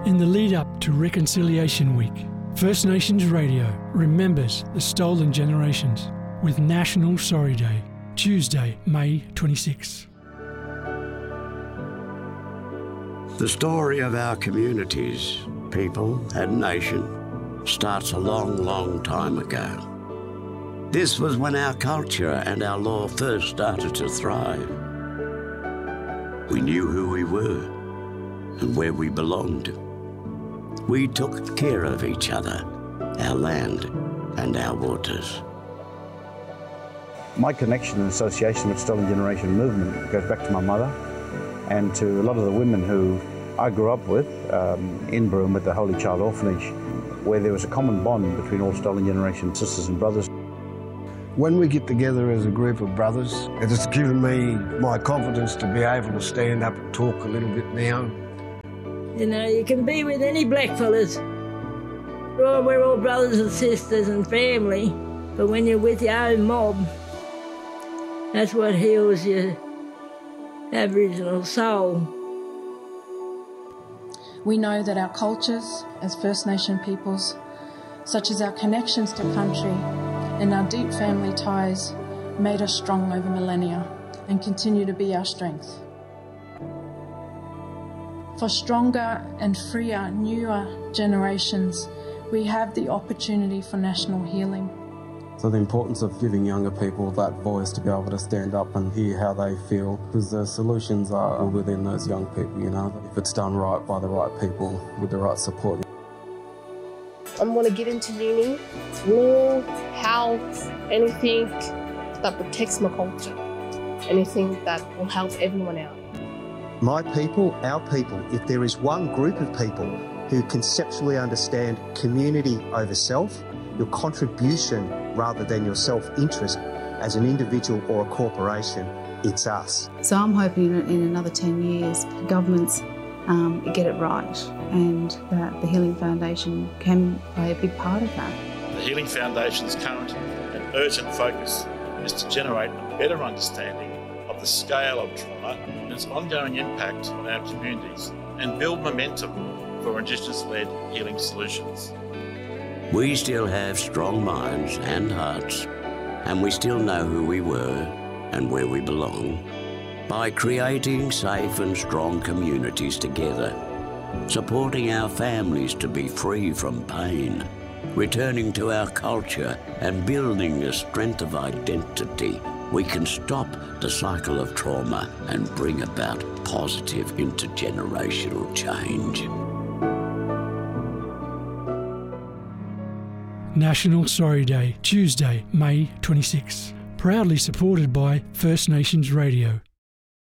In the lead up to Reconciliation Week, First Nations Radio remembers the stolen generations with National Sorry Day, Tuesday, May 26. The story of our communities, people and nation starts a long, long time ago. This was when our culture and our law first started to thrive. We knew who we were and where we belonged. We took care of each other, our land and our waters. My connection and association with Stolen Generation movement goes back to my mother and to a lot of the women who I grew up with in Broome at the Holy Child Orphanage, where there was a common bond between all Stolen Generation sisters and brothers. When we get together as a group of brothers, it has given me my confidence to be able to stand up and talk a little bit now. You know, you can be with any blackfellas. We're all brothers and sisters and family, but when you're with your own mob, that's what heals your Aboriginal soul. We know that our cultures as First Nation peoples, such as our connections to country and our deep family ties, made us strong over millennia and continue to be our strength. For stronger and freer, newer generations, we have the opportunity for national healing. So the importance of giving younger people that voice to be able to stand up and hear how they feel, because the solutions are within those young people, you know, if it's done right by the right people with the right support. I want to get into uni, law, health, anything that protects my culture, anything that will help everyone out. My people, our people, if there is one group of people who conceptually understand community over self, your contribution rather than your self-interest as an individual or a corporation, it's us. So I'm hoping in another 10 years, governments get it right and that the Healing Foundation can play a big part of that. The Healing Foundation's current and urgent focus is to generate a better understanding of the scale of trauma and its ongoing impact on our communities and build momentum for Indigenous-led healing solutions. We still have strong minds and hearts, and we still know who we were and where we belong by creating safe and strong communities together, supporting our families to be free from pain, returning to our culture and building a strength of identity. We can stop the cycle of trauma and bring about positive intergenerational change. National Sorry Day, Tuesday, May 26. Proudly supported by First Nations Radio.